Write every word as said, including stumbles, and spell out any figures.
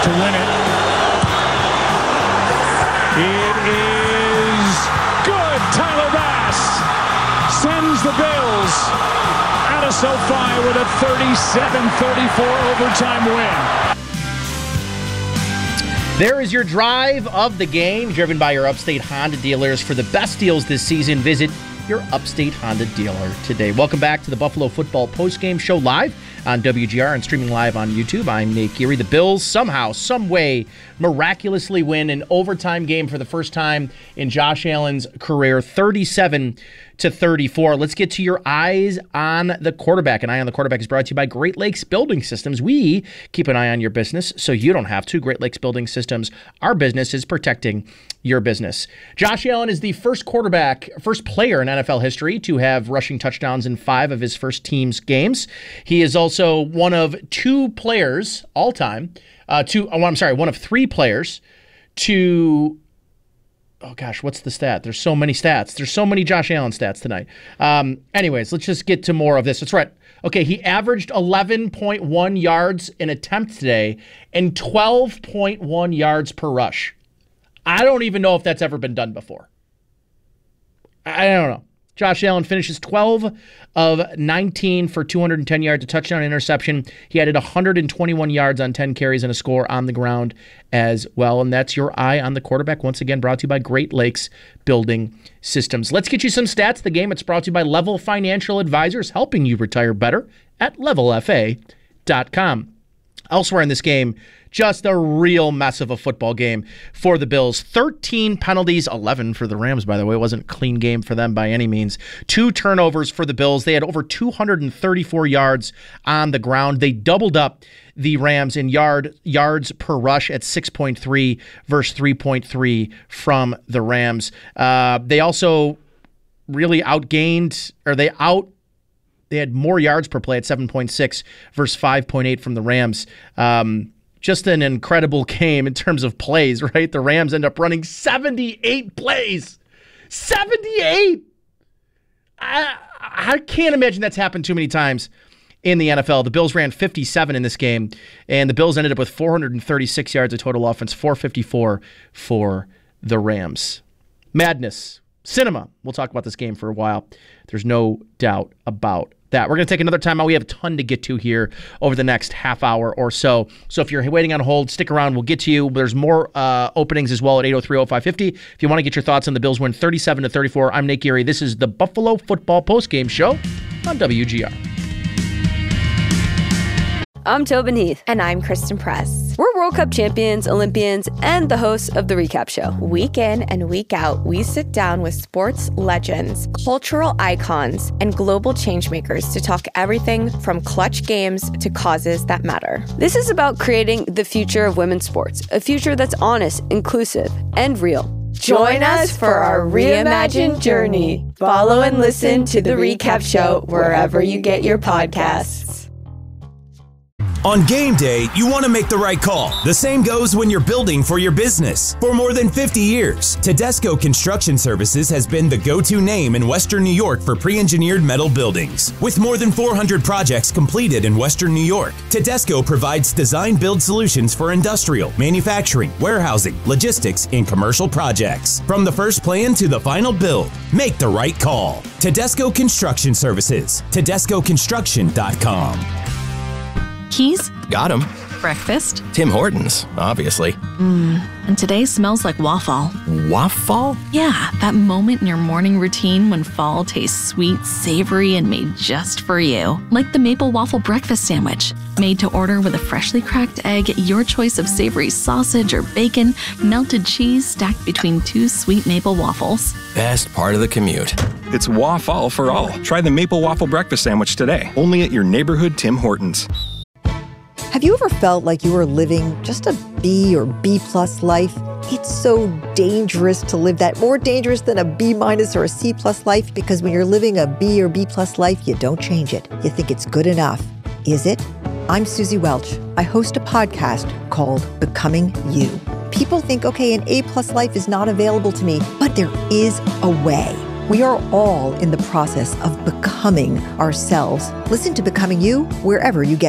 to win it. It is good. Tyler Bass sends the Bills out of SoFi with a thirty-seven thirty-four overtime win. There is your drive of the game, driven by your Upstate Honda dealers. For the best deals this season, visit your Upstate Honda dealer today. Welcome back to the Buffalo Football Postgame Show live on W G R and streaming live on YouTube. I'm Nate Geary. The Bills somehow, some way, miraculously win an overtime game for the first time in Josh Allen's career, thirty-seven to thirty-four. Let's get to your eyes on the quarterback. An Eye on the Quarterback is brought to you by Great Lakes Building Systems. We keep an eye on your business so you don't have to. Great Lakes Building Systems, our business is protecting your business. Josh Allen is the first quarterback, first player in N F L history to have rushing touchdowns in five of his first team's games. He is also one of two players all time, uh, two, oh, I'm sorry, one of three players to... Oh, gosh, what's the stat? There's so many stats. There's so many Josh Allen stats tonight. Um, anyways, let's just get to more of this. That's right. Okay, he averaged eleven point one yards an attempt today and twelve point one yards per rush. I don't even know if that's ever been done before. I don't know. Josh Allen finishes twelve of nineteen for two hundred ten yards, a touchdown, interception. He added one hundred twenty-one yards on ten carries and a score on the ground as well. And that's your Eye on the Quarterback, once again brought to you by Great Lakes Building Systems. Let's get you some stats. The game, it's brought to you by Level Financial Advisors, helping you retire better at level f a dot com. Elsewhere in this game, just a real mess of a football game for the Bills. thirteen penalties, eleven for the Rams, by the way. It wasn't a clean game for them by any means. Two turnovers for the Bills. They had over two hundred thirty-four yards on the ground. They doubled up the Rams in yard yards per rush at six point three versus three point three from the Rams. Uh, they also really outgained, or they out They had more yards per play at seven point six versus five point eight from the Rams. Um, just an incredible game in terms of plays, right? The Rams end up running seventy-eight plays. seventy-eight! I, I can't imagine that's happened too many times in the N F L. The Bills ran fifty-seven in this game, and the Bills ended up with four hundred thirty-six yards of total offense, four fifty-four for the Rams. Madness. Cinema. We'll talk about this game for a while. There's no doubt about that. We're going to take another time out. We have a ton to get to here over the next half hour or so. So if you're waiting on hold, stick around. We'll get to you. There's more uh, openings as well at eight oh three oh five fifty. If you want to get your thoughts on the Bills win thirty-seven to thirty-four, I'm Nate Geary. This is the Buffalo Football Postgame Show on W G R. I'm Tobin Heath. And I'm Kristen Press. We're World Cup champions, Olympians, and the hosts of The Recap Show. Week in and week out, we sit down with sports legends, cultural icons, and global changemakers to talk everything from clutch games to causes that matter. This is about creating the future of women's sports, a future that's honest, inclusive, and real. Join us for our reimagined journey. Follow and listen to The Recap Show wherever you get your podcasts. On game day, you want to make the right call. The same goes when you're building for your business. For more than fifty years, Tedesco Construction Services has been the go-to name in Western New York for pre-engineered metal buildings. With more than four hundred projects completed in Western New York, Tedesco provides design-build solutions for industrial, manufacturing, warehousing, logistics, and commercial projects. From the first plan to the final build, make the right call. Tedesco Construction Services, Tedesco Construction dot com. Keys? Got 'em. Breakfast? Tim Hortons, obviously. Mmm, and today smells like waffle. Waffle? Yeah, that moment in your morning routine when fall tastes sweet, savory, and made just for you. Like the maple waffle breakfast sandwich. Made to order with a freshly cracked egg, your choice of savory sausage or bacon, melted cheese stacked between two sweet maple waffles. Best part of the commute. It's waffle for all. Try the maple waffle breakfast sandwich today, only at your neighborhood Tim Hortons. Have you ever felt like you were living just a B or B plus life? It's so dangerous to live that, more dangerous than a B minus or a C plus life, because when you're living a B or B plus life, you don't change it. You think it's good enough. Is it? I'm Susie Welch. I host a podcast called Becoming You. People think, okay, an A plus life is not available to me, but there is a way. We are all in the process of becoming ourselves. Listen to Becoming You wherever you get